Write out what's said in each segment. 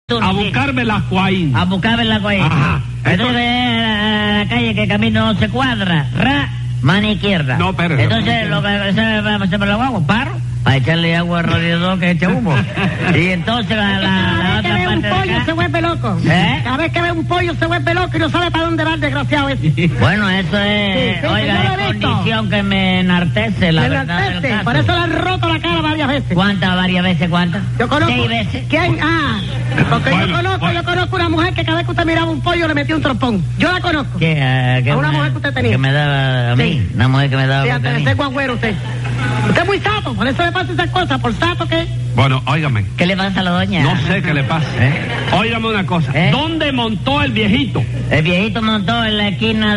A buscar Velascoaín. A buscar Velascoaín. Ajá. Entonces, a la calle que camino no se cuadra. Mano izquierda. No, pero. Entonces, lo que se me lo hago, paro, para echarle agua al radiador que eche humo. Y entonces la otra parte un pollo acá, se vuelve loco. Cada vez que ve un pollo se vuelve loco y no sabe para dónde va el desgraciado ese. Bueno, eso es, sí, oiga, es condición que me enaltece, la verdad del caso. Por eso le han roto la cara varias veces. ¿Cuántas? ¿Varias veces? ¿Cuántas? Yo conozco. 6 veces. ¿Quién? Porque yo conozco una mujer que cada vez que usted miraba un pollo le metía un trompón. Yo la conozco. ¿Qué? A una mujer que usted tenía. Que me daba a mí. Sí. Una mujer que me daba Sí, a mí. ese guagüero usted. Usted es muy sato, por eso le pasa esas cosas. ¿Por sato qué? Bueno, óigame. ¿Qué le pasa a la doña? No sé qué le pasa. Óigame una cosa. ¿Dónde montó el viejito? El viejito montó en la esquina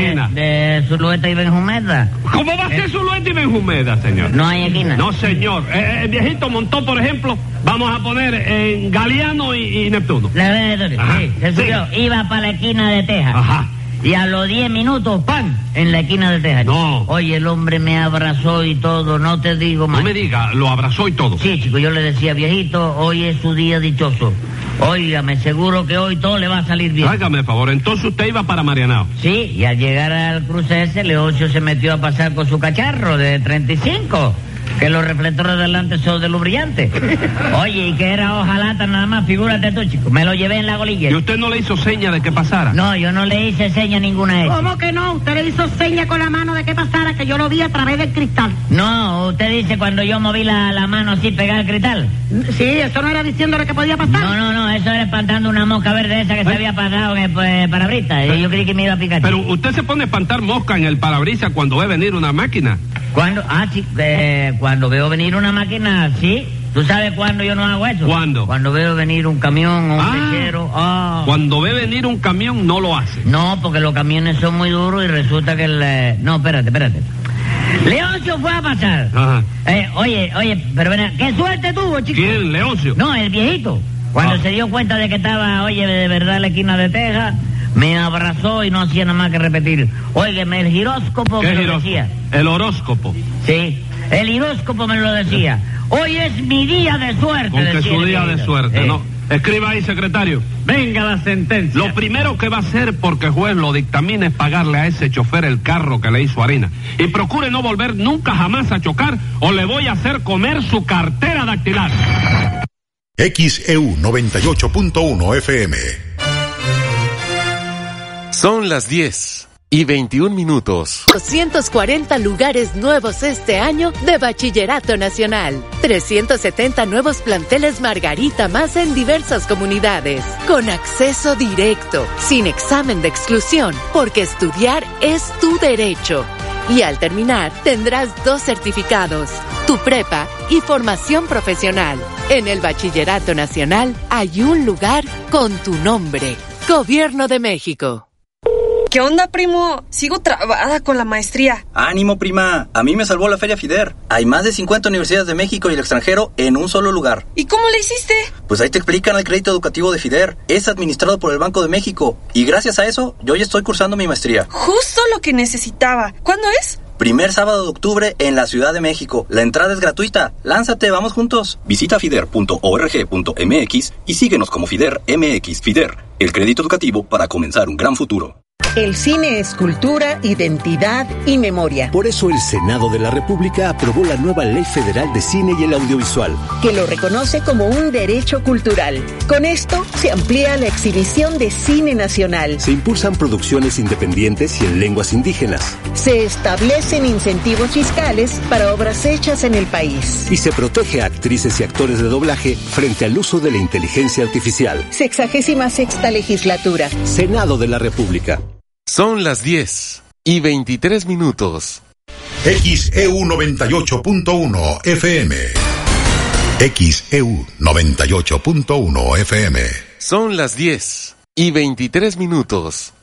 de Zulueta y Benjumeda. ¿Cómo va a ser Zulueta y Benjumeda, señor? No hay esquina. No, señor. El viejito montó, por ejemplo, vamos a poner en Galeano y Neptuno. Sí, se subió. Sí. Iba para la esquina de Texas. Ajá. Y a los 10 minutos, ¡pam!, en la esquina de Texas. No. Oye, el hombre me abrazó y todo, no te digo más. No me diga, lo abrazó y todo. Sí, chico, yo le decía, viejito, hoy es su día dichoso. Óigame, seguro que hoy todo le va a salir bien. Hágame favor, entonces usted iba para Marianao. Sí, y al llegar al cruce ese, Leoncio se metió a pasar con su cacharro de 35. Que los reflectores delante son de luz brillante. Oye, y que era hojalata nada más, figúrate tú, chico. Me lo llevé en la golilla. ¿Y usted no le hizo seña de que pasara? No, yo no le hice seña ninguna de esas. ¿Cómo que no? Usted le hizo seña con la mano de que pasara, que yo lo vi a través del cristal. No, usted dice cuando yo moví la mano así pegada al cristal. Sí, eso no era diciéndole que podía pasar. No, eso era espantando una mosca verde esa que se había pasado en el parabrisas. Y yo creí que me iba a picar. Pero usted se pone a espantar mosca en el parabrisas cuando ve venir una máquina. ¿Cuándo? Sí, cuando veo venir una máquina, sí. ¿Tú sabes cuándo yo no hago eso? ¿Cuándo? Cuando veo venir un camión o un lechero. Cuando ve venir un camión no lo hace. No, porque los camiones son muy duros y resulta que No, espérate. Leoncio fue a pasar. Ajá. Oye, pero ven, ¿qué suerte tuvo, chico? ¿Quién, Leoncio? No, el viejito. Cuando se dio cuenta de que estaba, de verdad, en la esquina de Texas, me abrazó y no hacía nada más que repetir. Óigame, el giróscopo ¿Qué me lo decía. El horóscopo. Sí, el giróscopo me lo decía. Hoy es mi día de suerte. Con que su día de suerte, ¿no? Escriba ahí, secretario. Venga la sentencia. Lo primero que va a hacer, porque el juez lo dictamina, es pagarle a ese chofer el carro que le hizo harina. Y procure no volver nunca jamás a chocar o le voy a hacer comer su cartera dactilar. XEU 98.1 FM. Son las 10:21. 240 lugares nuevos este año de Bachillerato Nacional. 370 nuevos planteles Margarita más en diversas comunidades. Con acceso directo, sin examen de exclusión, porque estudiar es tu derecho. Y al terminar, tendrás 2 certificados, tu prepa y formación profesional. En el Bachillerato Nacional hay un lugar con tu nombre. Gobierno de México. ¿Qué onda, primo? Sigo trabada con la maestría. Ánimo, prima. A mí me salvó la Feria FIDER. Hay más de 50 universidades de México y el extranjero en un solo lugar. ¿Y cómo le hiciste? Pues ahí te explican el crédito educativo de FIDER. Es administrado por el Banco de México. Y gracias a eso, yo ya estoy cursando mi maestría. Justo lo que necesitaba. ¿Cuándo es? Primer sábado de octubre en la Ciudad de México. La entrada es gratuita. Lánzate, vamos juntos. Visita fider.org.mx y síguenos como FIDER MX. FIDER, el crédito educativo para comenzar un gran futuro. El cine es cultura, identidad y memoria. Por eso el Senado de la República aprobó la nueva Ley Federal de Cine y el Audiovisual, que lo reconoce como un derecho cultural. Con esto se amplía la exhibición de cine nacional. Se impulsan producciones independientes y en lenguas indígenas. Se establecen incentivos fiscales para obras hechas en el país. Y se protege a actrices y actores de doblaje frente al uso de la inteligencia artificial. 66ª legislatura. Senado de la República. Son las 10:23. XEU 98.1 FM. XEU 98.1 FM. Son las 10:23.